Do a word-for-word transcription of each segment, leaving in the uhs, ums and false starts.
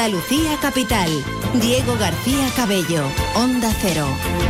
Andalucía Capital. Diego García Cabello, Onda Cero.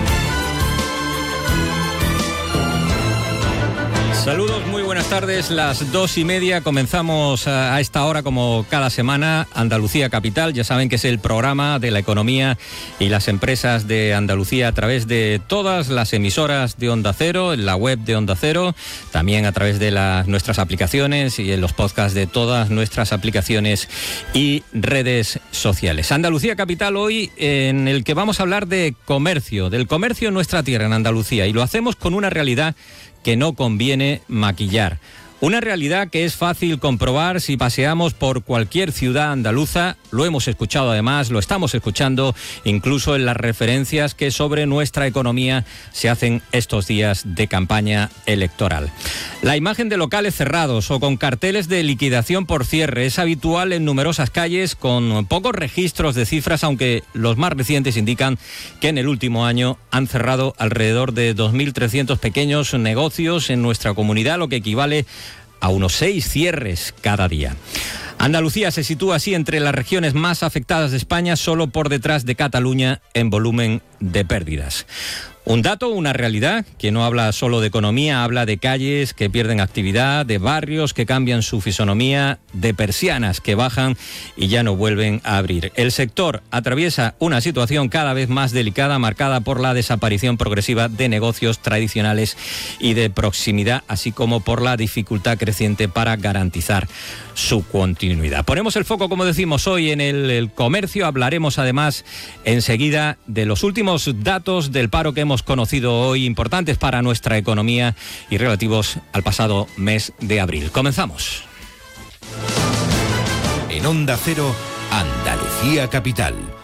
Saludos, muy buenas tardes, las dos y media, comenzamos a esta hora como cada semana Andalucía Capital. Ya saben que es el programa de la economía y las empresas de Andalucía a través de todas las emisoras de Onda Cero, en la web de Onda Cero, también a través de las, nuestras aplicaciones y en los podcasts de todas nuestras aplicaciones y redes sociales. Andalucía Capital hoy, en el que vamos a hablar de comercio, del comercio en nuestra tierra, en Andalucía, y lo hacemos con una realidad que no conviene maquillar. Una realidad que es fácil comprobar si paseamos por cualquier ciudad andaluza. Lo hemos escuchado además, lo estamos escuchando incluso en las referencias que sobre nuestra economía se hacen estos días de campaña electoral. La imagen de locales cerrados o con carteles de liquidación por cierre es habitual en numerosas calles con pocos registros de cifras, aunque los más recientes indican que en el último año han cerrado alrededor de dos mil trescientos pequeños negocios en nuestra comunidad, lo que equivale a unos seis cierres cada día. Andalucía se sitúa así entre las regiones más afectadas de España, solo por detrás de Cataluña en volumen de pérdidas. Un dato, una realidad, que no habla solo de economía, habla de calles que pierden actividad, de barrios que cambian su fisonomía, de persianas que bajan y ya no vuelven a abrir. El sector atraviesa una situación cada vez más delicada, marcada por la desaparición progresiva de negocios tradicionales y de proximidad, así como por la dificultad creciente para garantizar su continuidad. Ponemos el foco, como decimos, hoy en el, el comercio. Hablaremos además enseguida de los últimos datos del paro que hemos conocido hoy, importantes para nuestra economía y relativos al pasado mes de abril. Comenzamos. En Onda Cero, Andalucía Capital,